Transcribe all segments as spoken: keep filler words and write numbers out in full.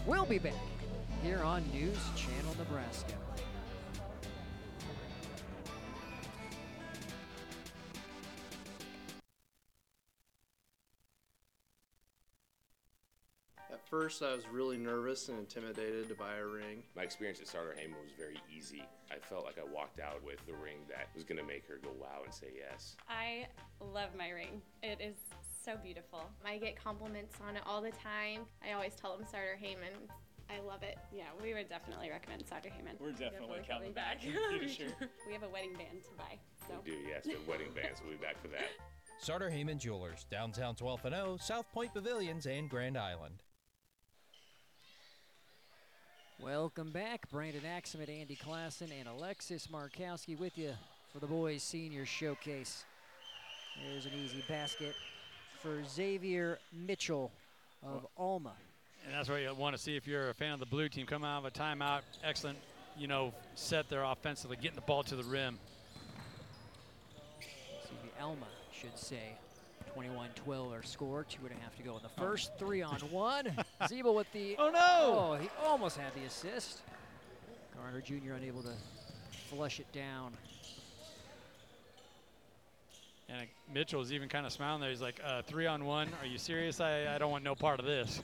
We'll be back here on News Channel Nebraska. At first, I was really nervous and intimidated to buy a ring. My experience at Sartor Hamann was very easy. I felt like I walked out with the ring that was going to make her go wow and say yes. I love my ring. It is so beautiful. I get compliments on it all the time. I always tell them Sartor Hamann. I love it. Yeah, we would definitely recommend Sartor Hamann. We're definitely, definitely coming back. Sure. We have a wedding band to buy. So. We do, yes, the wedding bands. We'll be back for that. Sartor Hamann Jewelers, downtown twelfth and O, South Point Pavilions, and Grand Island. Welcome back. Brandon Axelman, Andy Klassen, and Alexis Markowski with you for the boys' senior showcase. There's an easy basket for Xavier Mitchell of Alma. And that's what you want to see if you're a fan of the blue team. Come out of a timeout, excellent, you know, set there offensively, getting the ball to the rim. Excuse me, Alma should say. twenty-one twelve our score, two and a half to go in the first, oh. three on one. Zeebel with the, oh no! Oh, he almost had the assist. Garner Junior unable to flush it down. And uh, Mitchell's even kind of smiling there. He's like, uh, three on one, are you serious? I, I don't want no part of this.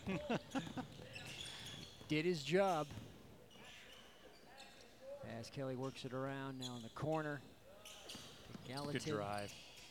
Did his job. As Kelly works it around now in the corner. Good drive.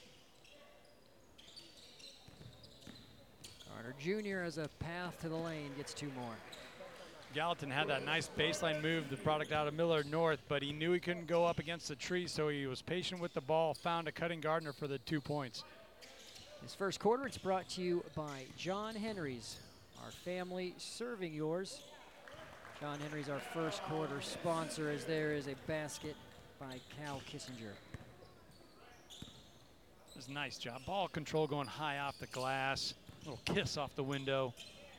Garner Junior as a path to the lane gets two more. Gallatin had that nice baseline move, the product out of Millard North, but he knew he couldn't go up against the tree, so he was patient with the ball, found a cutting Gardner for the two points. This first quarter, it's brought to you by John Henry's, our family serving yours. John Henry's our first quarter sponsor, as there is a basket by Cal Kissinger. It was a nice job. Ball control going high off the glass. Little kiss off the window.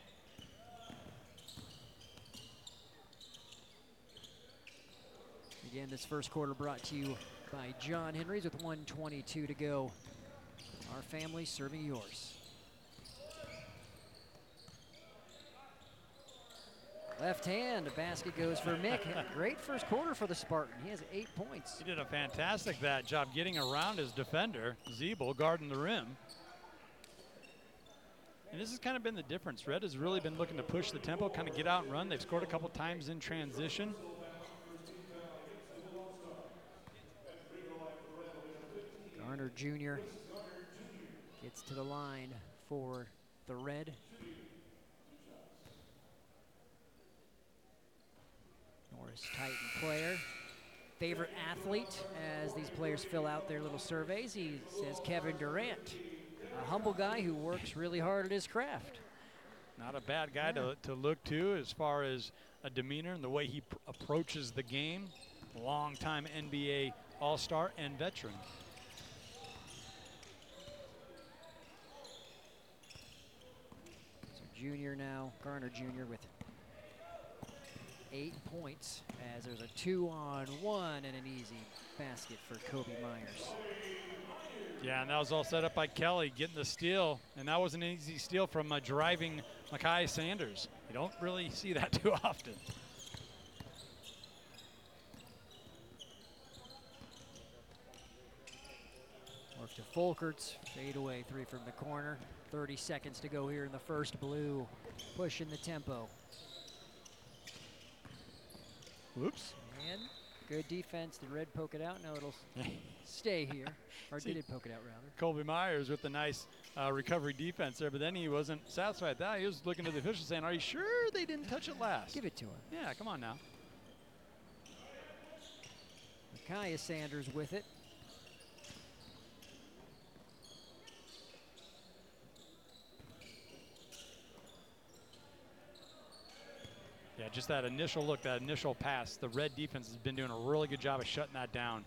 Again, this first quarter brought to you by John Henry's with one twenty-two to go. Our family serving yours. Left hand, a basket goes for Mick. Great first quarter for the Spartan. He has eight points. He did a fantastic that job getting around his defender, Zeebel, guarding the rim. And this has kind of been the difference. Red has really been looking to push the tempo, kind of get out and run. They've scored a couple times in transition. Garner Junior gets to the line for the Red. Norris Titan player. Favorite athlete as these players fill out their little surveys. He says Kevin Durant. A humble guy who works really hard at his craft. Not a bad guy yeah. to, to look to as far as a demeanor and the way he pr approaches the game. Long-time N B A All-Star and veteran. So Junior now, Garner Junior with eight points as there's a two on one and an easy basket for Kobe Myers. Yeah, and that was all set up by Kelly getting the steal, and that was an easy steal from uh, driving Makai Sanders. You don't really see that too often. Work to Folkerts, fade away three from the corner. thirty seconds to go here in the first. Blue pushing the tempo. Whoops. And good defense. Did Red poke it out? No, it'll stay here. Or See, did it poke it out, rather? Colby Myers with the nice uh, recovery defense there, but then he wasn't satisfied with that. He was looking to the official saying, are you sure they didn't touch it last? Give it to him. Yeah, come on now. Micaiah Sanders with it. Yeah, just that initial look, that initial pass. The Red defense has been doing a really good job of shutting that down.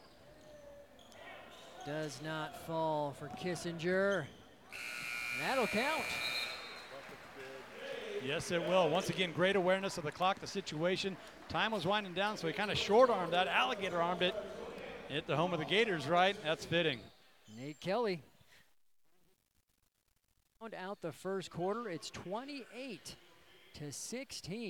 Does not fall for Kissinger. And that'll count. Yes, it will. Once again, great awareness of the clock, the situation. Time was winding down, so he kind of short-armed that, alligator-armed it. Hit the home of the Gators, right? That's fitting. Nate Kelly. Round out the first quarter. It's twenty-eight to sixteen.